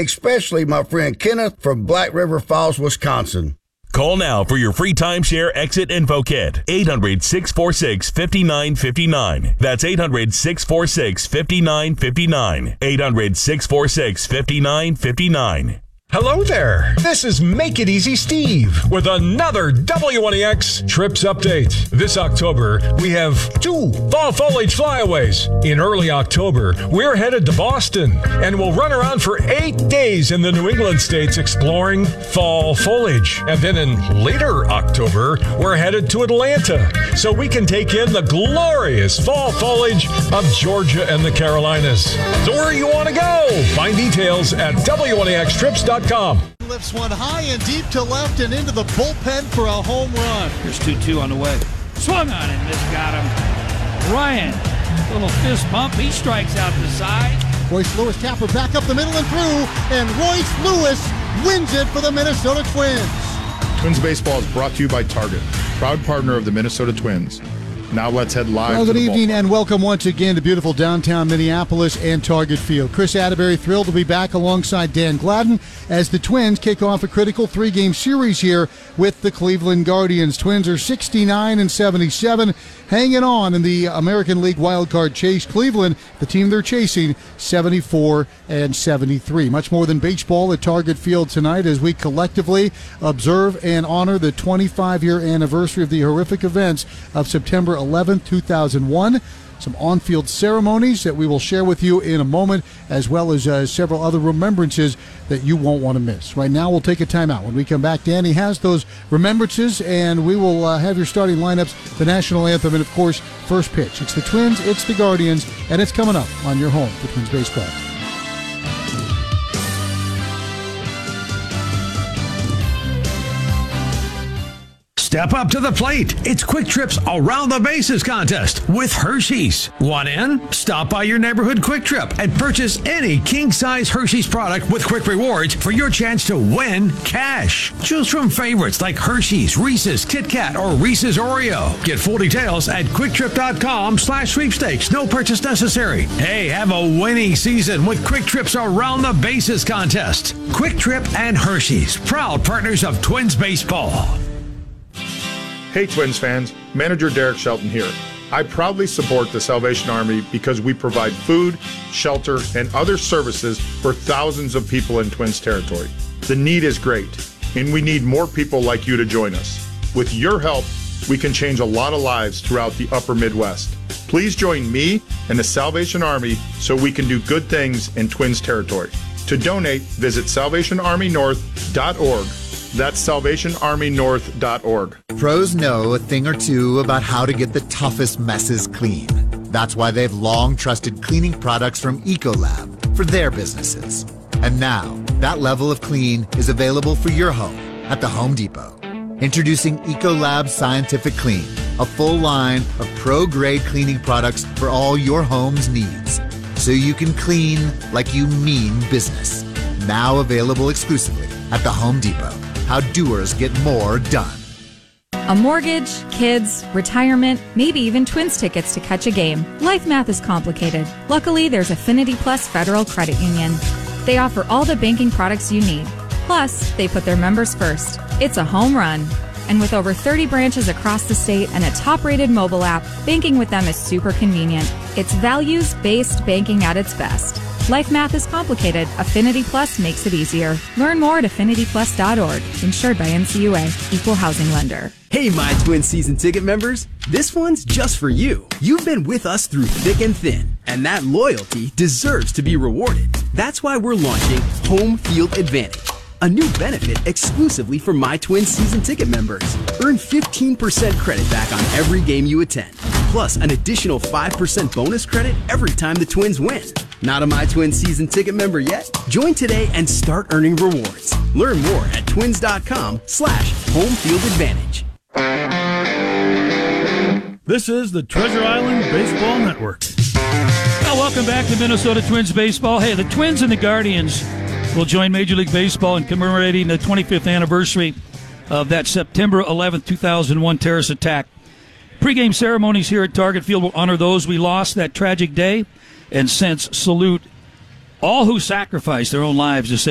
especially my friend Kenneth from Black River Falls, Wisconsin. Call now for your free timeshare exit info kit. 800-646-5959. That's 800-646-5959. 800-646-5959. Hello there. This is Make It Easy Steve with another W1EX Trips Update. This October, we have 2 fall foliage flyaways. In early October, we're headed to Boston and we'll run around for 8 days in the New England states exploring fall foliage. And then in later October, we're headed to Atlanta so we can take in the glorious fall foliage of Georgia and the Carolinas. So where do you want to go? Find details at W1EXTrips.com. Lifts one high and deep to left and into the bullpen for a home run. Here's 2-2 on the way. Swung on and this got him. Ryan, little fist bump. He strikes out the side. Royce Lewis Tapper back up the middle and through, and Royce Lewis wins it for the Minnesota Twins. Twins Baseball is brought to you by Target, proud partner of the Minnesota Twins. Now let's head live. Well, good evening and welcome once again to beautiful downtown Minneapolis and Target Field. Chris Atterbury thrilled to be back alongside Dan Gladden as the Twins kick off a critical 3-game series here with the Cleveland Guardians. Twins are 69-77, hanging on in the American League wildcard chase. Cleveland, the team they're chasing, 74-73. Much more than baseball at Target Field tonight as we collectively observe and honor the 25-year anniversary of the horrific events of September 11th, 2001. Some on-field ceremonies that we will share with you in a moment, as well as several other remembrances that you won't want to miss. Right now, we'll take a timeout. When we come back, Danny has those remembrances, and we will have your starting lineups, the national anthem, and, of course, first pitch. It's the Twins, it's the Guardians, and it's coming up on your home for Twins Baseball. Step up to the plate. It's Quick Trip's Around the Bases contest with Hershey's. Want in? Stop by your neighborhood Quick Trip and purchase any king-size Hershey's product with Quick Rewards for your chance to win cash. Choose from favorites like Hershey's, Reese's, Kit Kat, or Reese's Oreo. Get full details at QuickTrip.com/sweepstakes. No purchase necessary. Hey, have a winning season with Quick Trip's Around the Bases contest. Quick Trip and Hershey's, proud partners of Twins Baseball. Hey Twins fans, manager Derek Shelton here. I proudly support the Salvation Army because we provide food, shelter, and other services for thousands of people in Twins territory. The need is great, and we need more people like you to join us. With your help, we can change a lot of lives throughout the upper Midwest. Please join me and the Salvation Army so we can do good things in Twins territory. To donate, visit salvationarmynorth.org. That's salvationarmynorth.org. Pros know a thing or two about how to get the toughest messes clean. That's why they've long trusted cleaning products from Ecolab for their businesses. And now, that level of clean is available for your home at the Home Depot. Introducing Ecolab Scientific Clean, a full line of pro-grade cleaning products for all your home's needs. So you can clean like you mean business. Now available exclusively at the Home Depot. How doers get more done. A mortgage, kids, retirement, maybe even Twins tickets to catch a game. Life math is complicated. Luckily, there's Affinity Plus Federal Credit Union. They offer all the banking products you need. Plus, they put their members first. It's a home run. And with over 30 branches across the state and a top-rated mobile app, banking with them is super convenient. It's values-based banking at its best. Life math is complicated. Affinity Plus makes it easier. Learn more at affinityplus.org. Insured by NCUA. Equal housing lender. Hey, my Twin season ticket members. This one's just for you. You've been with us through thick and thin, and that loyalty deserves to be rewarded. That's why we're launching Home Field Advantage, a new benefit exclusively for my Twin season ticket members. Earn 15% credit back on every game you attend, plus an additional 5% bonus credit every time the Twins win. Not a My Twin season ticket member yet? Join today and start earning rewards. Learn more at twins.com/homefieldadvantage. This is the Treasure Island Baseball Network. Well, welcome back to Minnesota Twins Baseball. Hey, the Twins and the Guardians will join Major League Baseball in commemorating the 25th anniversary of that September 11th, 2001 terrorist attack. Pre-game ceremonies here at Target Field will honor those we lost that tragic day and since salute all who sacrificed their own lives to save